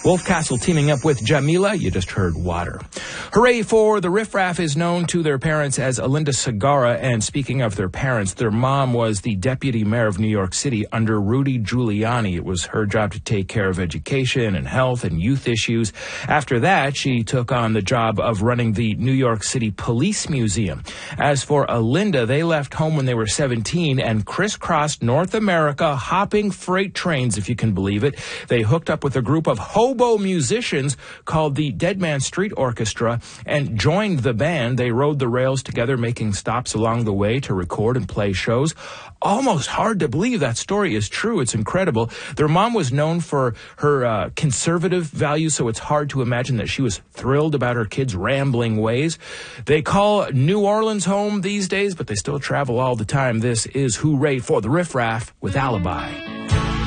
Wolf Castle teaming up with Jamila. You just heard Water. Hooray for the Riff Raff is known to their parents as Alinda Segarra. And speaking of their parents, their mom was the deputy mayor of New York City under Rudy Giuliani. It was her job to take care of education and health and youth issues. After that, she took on the job of running the New York City Police Museum. As for Alinda, they left home when they were 17 and crisscrossed North America, hopping freight trains, if you can believe it. They hooked up with a group of hobo musicians called the Dead Man Street Orchestra and joined the band. They rode the rails together, making stops along the way to record and play shows. Almost hard to believe that story is true. It's incredible. Their mom was known for her conservative values, so it's hard to imagine that she was thrilled about her kids' rambling ways. They call New Orleans home these days, but they still travel all the time. This is Hooray for the Riff Raff with Alibi.